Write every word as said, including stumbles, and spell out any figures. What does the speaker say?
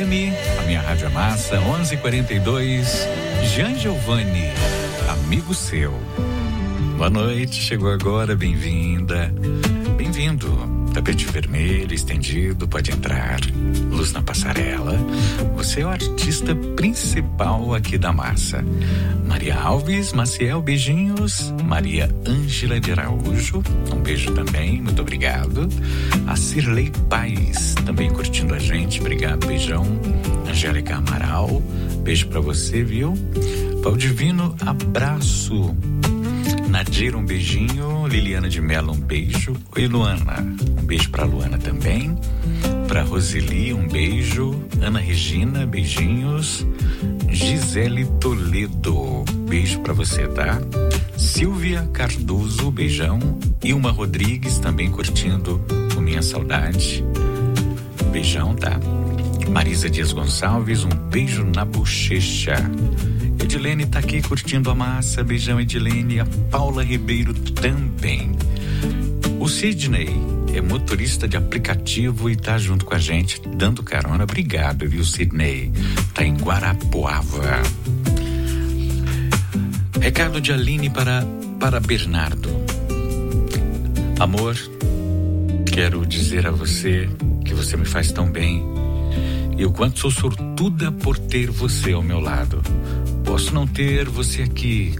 A minha Rádio Massa, onze e quarenta e dois, Jean Giovanni, amigo seu. Boa noite, chegou agora, bem-vinda, bem-vindo. Tapete vermelho estendido, pode entrar. Luz na passarela. Você é o artista principal aqui da massa. Maria Alves, Maciel, beijinhos. Maria Ângela de Araújo, um beijo também, muito obrigado. A Cirlei Paz, também curtindo a gente, obrigado, beijão. Angélica Amaral, beijo pra você, viu? Valdivino, abraço. Nadir, um beijinho. Liliana de Mello, um beijo. Oi, Luana, um beijo pra Luana também. Pra Roseli, um beijo. Ana Regina, beijinhos. Gisele Toledo, beijo pra você, tá? Silvia Cardoso, beijão. Ilma Rodrigues, também curtindo o Minha Saudade. Beijão, tá? Marisa Dias Gonçalves, um beijo na bochecha. Edilene tá aqui curtindo a massa, beijão, Edilene. A Paula Ribeiro também. O Sidney é motorista de aplicativo e tá junto com a gente, dando carona. Obrigado, viu, Sidney? Tá em Guarapuava. Recado de Aline para, para Bernardo. Amor, quero dizer a você que você me faz tão bem e o quanto sou sortuda por ter você ao meu lado. Posso não ter você aqui